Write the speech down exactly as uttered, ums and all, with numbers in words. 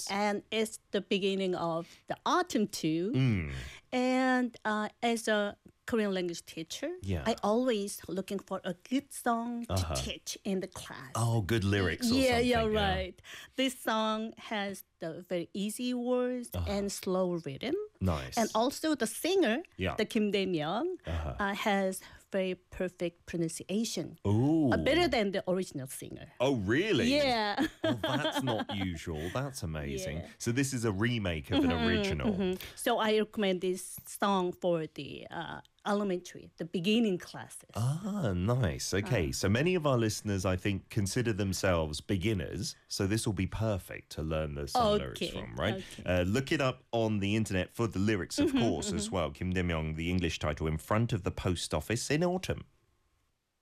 And it's the beginning of the autumn too. Mm. And uh, as a Korean language teacher, Yeah. I always looking for a good song to Uh-huh. teach in the class. Oh, good lyrics or yeah, something. yeah, right. This song has the very easy words Uh-huh. and slow rhythm. Nice. And also the singer, Yeah. the Kim Dae-myung, Uh-huh. uh, has very perfect pronunciation. Ooh. Uh, better than the original singer. Oh, really? Yeah. Oh, that's not usual. That's amazing. Yeah. So this is a remake of an original. Mhm. So I recommend this song for the uh, elementary, the beginning classes. Ah, nice. Okay, so many of our listeners, I think, consider themselves beginners. So this will be perfect to learn the song lyrics Okay, from, right? okay. Uh, look it up on the internet for the lyrics, of course, as well. Kim Dae-myung, the English title, In Front of the Post Office in Autumn.